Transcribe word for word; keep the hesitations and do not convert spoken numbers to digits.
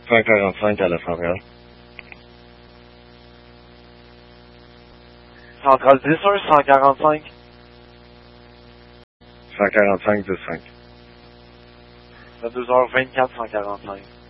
cent quarante-cinq à la centrale. Centrale dix un, cent quarante-cinq. cent quarante-cinq, dix cinq. vingt-deux heures vingt-quatre, cent quarante-cinq.